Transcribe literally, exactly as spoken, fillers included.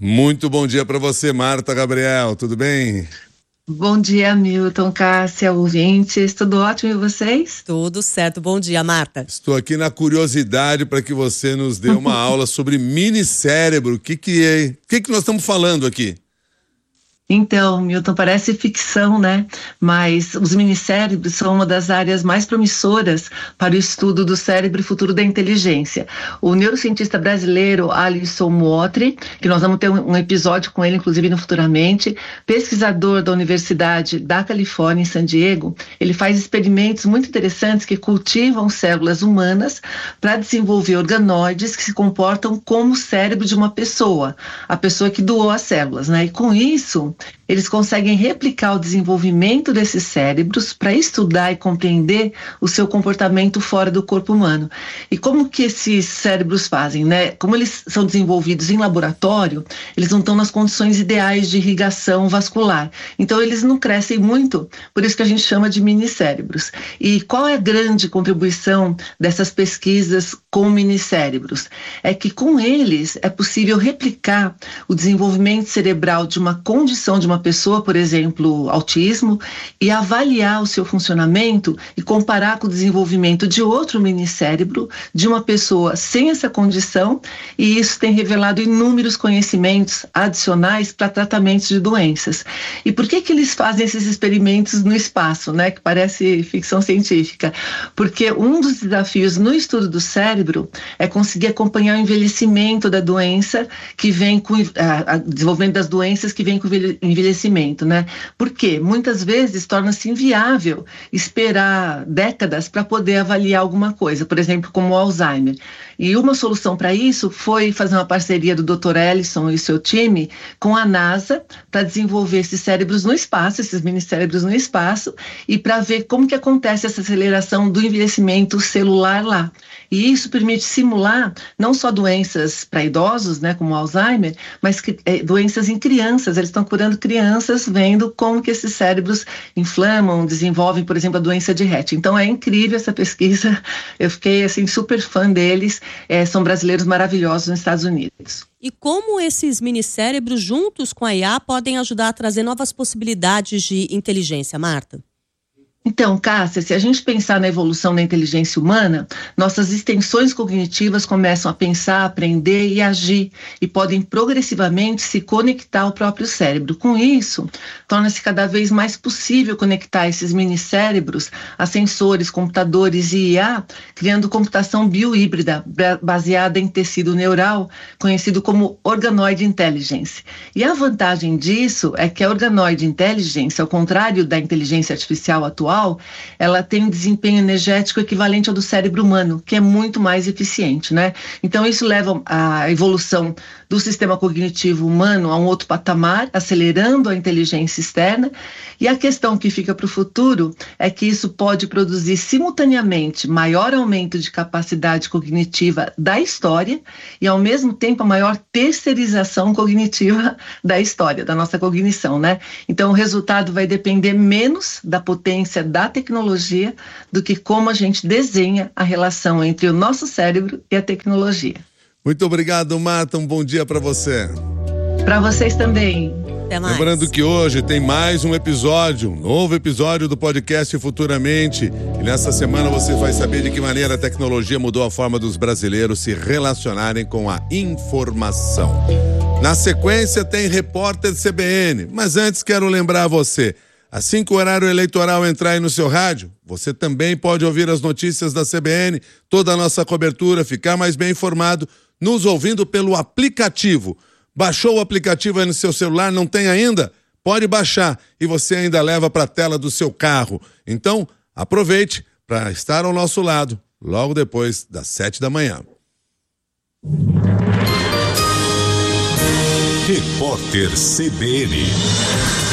Muito bom dia para você, Marta Gabriel, tudo bem? Bom dia, Milton, Cássia, ouvintes, tudo ótimo e vocês? Tudo certo, bom dia, Marta. Estou aqui na curiosidade para que você nos dê uma aula sobre minicérebro. O que que é? O que que nós estamos falando aqui? Então, Milton, parece ficção, né? Mas os minicérebros são uma das áreas mais promissoras para o estudo do cérebro e futuro da inteligência. O neurocientista brasileiro Alisson Mootri, que nós vamos ter um episódio com ele, inclusive, no Futuramente, pesquisador da Universidade da Califórnia, em San Diego, ele faz experimentos muito interessantes que cultivam células humanas para desenvolver organoides que se comportam como o cérebro de uma pessoa, a pessoa que doou as células, né? E com isso, eles conseguem replicar o desenvolvimento desses cérebros para estudar e compreender o seu comportamento fora do corpo humano. E como que esses cérebros fazem, né? Como eles são desenvolvidos em laboratório, eles não estão nas condições ideais de irrigação vascular. Então, eles não crescem muito, por isso que a gente chama de minicérebros. E qual é a grande contribuição dessas pesquisas com minicérebros? É que com eles é possível replicar o desenvolvimento cerebral de uma condição de uma pessoa, por exemplo, autismo, e avaliar o seu funcionamento e comparar com o desenvolvimento de outro minicérebro de uma pessoa sem essa condição, e isso tem revelado inúmeros conhecimentos adicionais para tratamentos de doenças. E por que que eles fazem esses experimentos no espaço, né, que parece ficção científica? Porque um dos desafios no estudo do cérebro é conseguir acompanhar o envelhecimento da doença que vem com o desenvolvimento das doenças que vem com o envelhecimento, né? Porque muitas vezes torna-se inviável esperar décadas para poder avaliar alguma coisa, por exemplo, como o Alzheimer. E uma solução para isso foi fazer uma parceria do doutor Ellison e seu time com a NASA para desenvolver esses cérebros no espaço, esses minicérebros no espaço, e para ver como que acontece essa aceleração do envelhecimento celular lá. E isso permite simular não só doenças para idosos, né, como o Alzheimer, mas que, é, doenças em crianças. Eles estão curando crianças, vendo como que esses cérebros inflamam, desenvolvem, por exemplo, a doença de Rett. Então é incrível essa pesquisa, eu fiquei assim super fã deles, é, são brasileiros maravilhosos nos Estados Unidos. E como esses minicérebros, juntos com a I A, podem ajudar a trazer novas possibilidades de inteligência, Marta? Então, Cássia, se a gente pensar na evolução da inteligência humana, nossas extensões cognitivas começam a pensar, aprender e agir, e podem progressivamente se conectar ao próprio cérebro. Com isso, torna-se cada vez mais possível conectar esses minicérebros a sensores, computadores e I A, criando computação biohíbrida baseada em tecido neural, conhecido como Organoid Intelligence. E a vantagem disso é que a Organoid Intelligence, ao contrário da inteligência artificial atual, ela tem um desempenho energético equivalente ao do cérebro humano, que é muito mais eficiente, né? Então isso leva a evolução do sistema cognitivo humano a um outro patamar, acelerando a inteligência externa, e a questão que fica para o futuro é que isso pode produzir simultaneamente maior aumento de capacidade cognitiva da história e ao mesmo tempo a maior terceirização cognitiva da história, da nossa cognição, né? Então o resultado vai depender menos da potência da tecnologia do que como a gente desenha a relação entre o nosso cérebro e a tecnologia. Muito obrigado, Marta. Um bom dia para você. Para vocês também. Até mais. Lembrando que hoje tem mais um episódio, um novo episódio do podcast Futuramente. E nessa semana você vai saber de que maneira a tecnologia mudou a forma dos brasileiros se relacionarem com a informação. Na sequência tem Repórter C B N. Mas antes quero lembrar você, assim que o horário eleitoral entrar aí no seu rádio, você também pode ouvir as notícias da C B N, toda a nossa cobertura, ficar mais bem informado, nos ouvindo pelo aplicativo. Baixou o aplicativo aí no seu celular, não tem ainda? Pode baixar e você ainda leva para a tela do seu carro. Então, aproveite para estar ao nosso lado, logo depois das sete da manhã. Repórter C B N.